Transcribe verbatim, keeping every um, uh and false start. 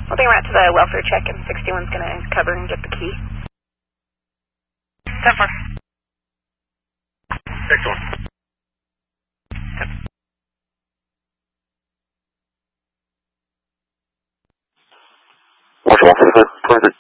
I'll take him out to the welfare check, and sixty-one's going to cover and get the key. ten four. Excellent. Marshal one forty-five, perfect.